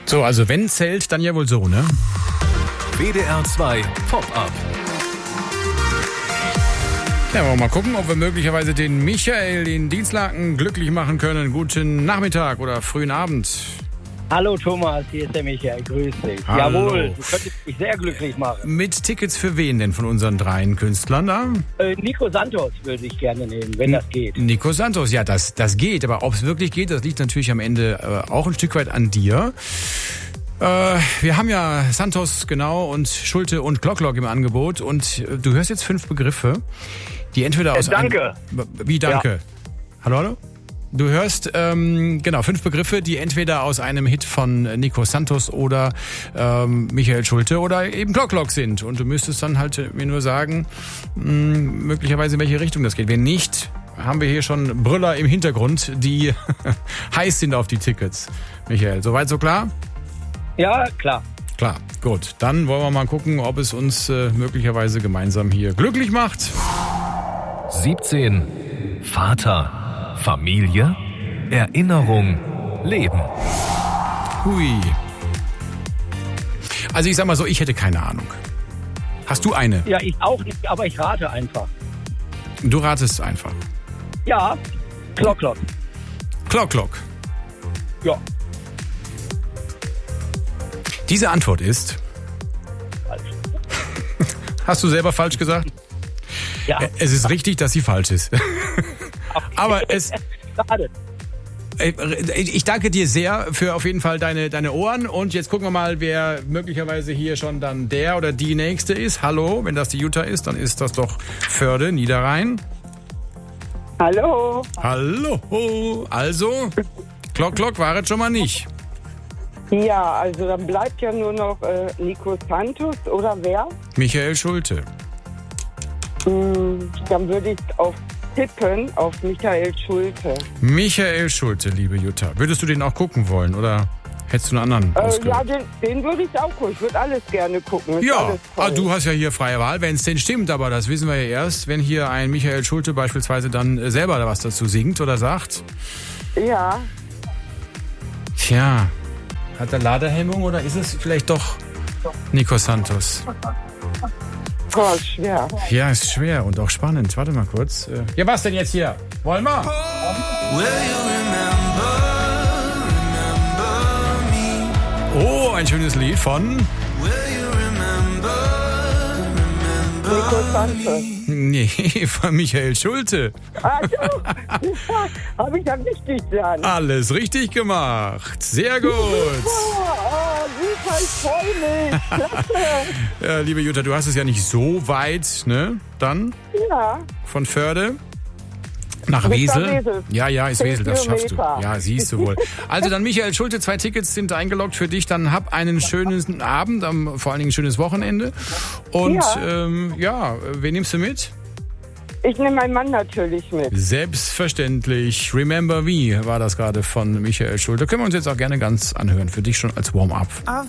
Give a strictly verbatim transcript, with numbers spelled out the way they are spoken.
So, also wenn Zelt, dann ja wohl so, ne? W D R zwei Pop-Up. Ja, wollen wir mal gucken, ob wir möglicherweise den Michael in Dienstlaken glücklich machen können. Guten Nachmittag oder frühen Abend. Hallo Thomas, hier ist der Michael, grüß dich. Hallo. Jawohl, du könntest mich sehr glücklich machen. Mit Tickets für wen denn von unseren dreien Künstlern da? Äh, Nico Santos würde ich gerne nehmen, wenn das geht. Nico Santos, ja, das, das geht. Aber ob es wirklich geht, das liegt natürlich am Ende äh, auch ein Stück weit an dir. Äh, wir haben ja Santos, genau, und Schulte und Glocklock im Angebot. Und äh, du hörst jetzt fünf Begriffe, die entweder aus... Äh, danke. Einem, wie danke? Ja. Hallo, hallo? Du hörst, ähm, genau, fünf Begriffe, die entweder aus einem Hit von Nico Santos oder ähm, Michael Schulte oder eben Glocklock sind. Und du müsstest dann halt mir nur sagen, mh, möglicherweise in welche Richtung das geht. Wenn nicht, haben wir hier schon Brüller im Hintergrund, die heiß sind auf die Tickets. Michael, soweit so klar? Ja, klar. Klar, gut. Dann wollen wir mal gucken, ob es uns äh, möglicherweise gemeinsam hier glücklich macht. siebzehn. Vater. Familie, Erinnerung, Leben. Hui. Also ich sag mal so, ich hätte keine Ahnung. Hast du eine? Ja, ich auch nicht, aber ich rate einfach. Du ratest einfach. Ja, Glocklock. Glocklock. Ja. Diese Antwort ist... Falsch. Hast du selber falsch gesagt? Ja. Es ist richtig, dass sie falsch ist. Aber es... Schade. Ich danke dir sehr für auf jeden Fall deine, deine Ohren. Und jetzt gucken wir mal, wer möglicherweise hier schon dann der oder die Nächste ist. Hallo, wenn das die Jutta ist, dann ist das doch Förde, Niederrhein. Hallo. Hallo. Also, Glock, Glock war es schon mal nicht. Ja, also dann bleibt ja nur noch äh, Nico Santos oder wer? Michael Schulte. Hm, dann würde ich auf tippen auf Michael Schulte. Michael Schulte, liebe Jutta. Würdest du den auch gucken wollen oder hättest du einen anderen Äh, ausgewählt? ja, den, den würde ich auch gucken. Ich würde alles gerne gucken. Ist Ja, alles toll. ah, du hast ja hier freie Wahl, wenn es denn stimmt, aber das wissen wir ja erst, wenn hier ein Michael Schulte beispielsweise dann äh, selber was dazu singt oder sagt. Ja. Tja, hat er Ladehemmung oder ist es vielleicht doch Nico Santos? Oh, schwer. Ja, ist schwer und auch spannend. Warte mal kurz. Ja, was denn jetzt hier? Wollen wir? Oh, ein schönes Lied von... Nico Santos. Nee, von Michael Schulte. Ah, so. Habe ich ja richtig dann. Alles richtig gemacht. Sehr gut. Oh, oh, super, ich freue mich. Klasse. Ja, liebe Jutta, du hast es ja nicht so weit, ne? Dann Ja. von Förde nach Bis Wesel. nach Wesel. Ja, ja, ist Zehn Wesel, das schaffst du. Kilometer. Ja, siehst du wohl. Also dann Michael Schulte, zwei Tickets sind eingeloggt für dich. Dann hab einen schönen Abend, am, vor allen Dingen ein schönes Wochenende. Und Ja. ähm, ja, wen nimmst du mit? Ich nehme meinen Mann natürlich mit. Selbstverständlich. Remember Me war das gerade von Michael Schulte. Können wir uns jetzt auch gerne ganz anhören. Für dich schon als Warm-up.